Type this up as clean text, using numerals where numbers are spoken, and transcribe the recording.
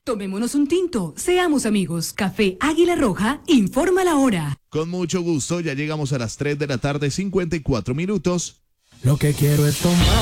Tomémonos un tinto, seamos amigos. Café Águila Roja, informa la hora. Con mucho gusto, ya llegamos a las 3 de la tarde, 54 minutos. Lo que quiero es tomar.